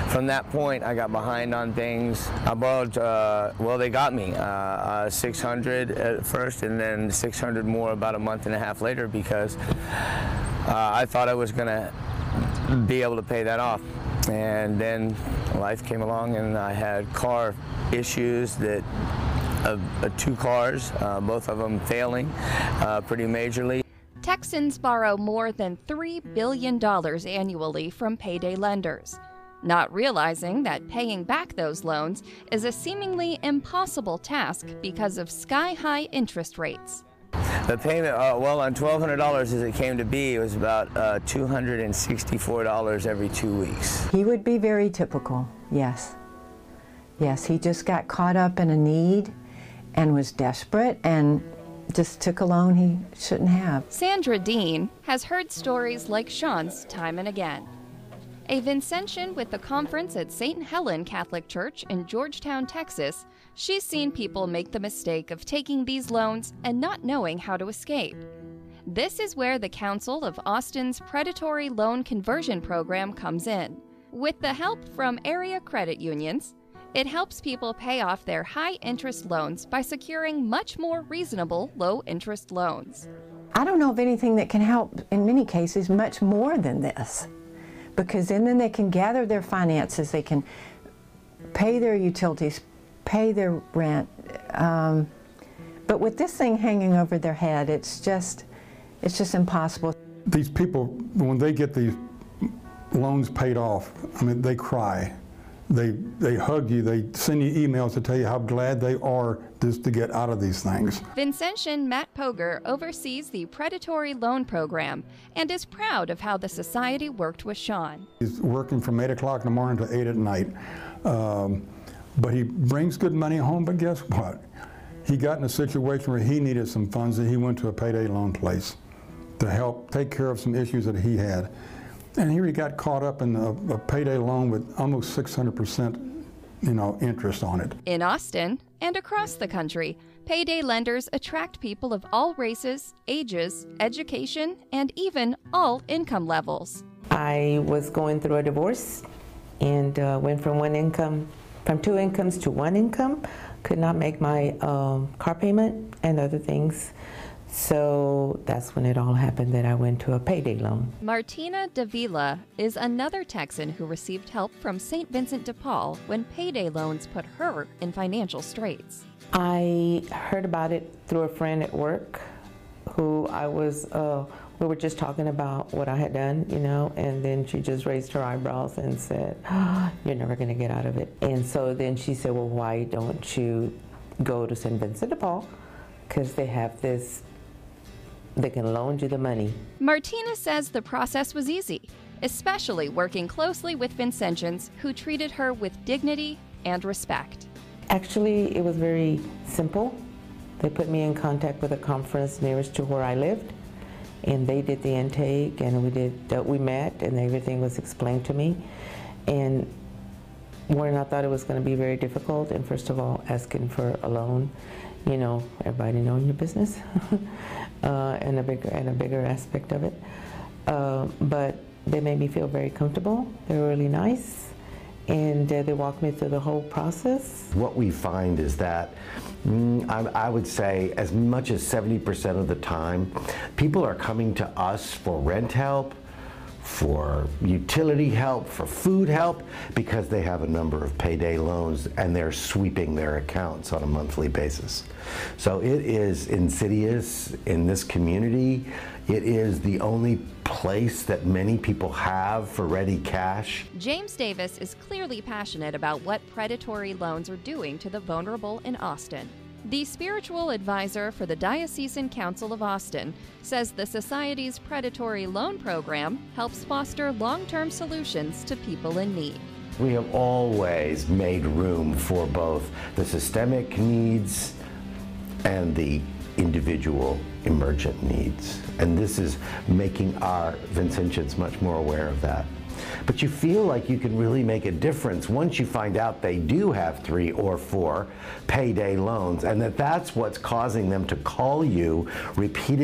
From that point, I got behind on things. I borrowed, well, they got me $600 at first, and then $600 more about a month and a half later, because I thought I was going to be able to pay that off. And then life came along, and I had car issues that, two cars, both of them failing pretty majorly. Texans borrow more than $3 billion annually from payday lenders, not realizing that paying back those loans is a seemingly impossible task because of sky-high interest rates. The payment, well, on $1,200 as it came to be, it was about $264 every 2 weeks. He would be very typical, yes. Yes, he just got caught up in a need and was desperate and just took a loan he shouldn't have. Sandra Dean has heard stories like Sean's time and again. A Vincentian with the conference at St. Helen Catholic Church in Georgetown, Texas, she's seen people make the mistake of taking these loans and not knowing how to escape. This is where the Council of Austin's Predatory Loan Conversion Program comes in. With the help from area credit unions, it helps people pay off their high-interest loans by securing much more reasonable low-interest loans. I don't know of anything that can help, in many cases, much more than this. Because then they can gather their finances, they can pay their utilities, pay their rent. But with this thing hanging over their head, it's just impossible. These people, when they get these loans paid off, I mean, they cry. They hug you, they send you emails to tell you how glad they are just to get out of these things. Vincentian Matt Poger oversees the Predatory Loan Program and is proud of how the society worked with Sean. He's working from 8 o'clock in the morning to 8 at night. But he brings good money home, but guess what? He got in a situation where he needed some funds, and he went to a payday loan place to help take care of some issues that he had. And here he got caught up in a payday loan with almost 600%, interest on it. In Austin and across the country, payday lenders attract people of all races, ages, education, and even all income levels. I was going through a divorce and went from two incomes to one income. Could not make my car payment and other things. So that's when it all happened, that I went to a payday loan. Martina Davila is another Texan who received help from St. Vincent de Paul when payday loans put her in financial straits. I heard about it through a friend at work who we were just talking about what I had done, and then she just raised her eyebrows and said, "Oh, you're never going to get out of it." And so then she said, "Well, why don't you go to St. Vincent de Paul? Because they have this, they can loan you the money." Martina says the process was easy, especially working closely with Vincentians who treated her with dignity and respect. Actually, it was very simple. They put me in contact with a conference nearest to where I lived, and they did the intake, and we met, and everything was explained to me. And when I thought it was going to be very difficult, and first of all, asking for a loan, everybody knowing your business, and a bigger aspect of it. But they made me feel very comfortable. They were really nice, and they walked me through the whole process. What we find is that I would say as much as 70% of the time, people are coming to us for rent help, for utility help, for food help, because they have a number of payday loans and they're sweeping their accounts on a monthly basis. So it is insidious in this community. It is the only place that many people have for ready cash. James Davis is clearly passionate about what predatory loans are doing to the vulnerable in Austin. The spiritual advisor for the Diocesan Council of Austin says the Society's Predatory Loan Program helps foster long-term solutions to people in need. We have always made room for both the systemic needs and the individual emergent needs. And this is making our Vincentians much more aware of that. But you feel like you can really make a difference once you find out they do have 3 or 4 payday loans, and that's what's causing them to call you repeatedly.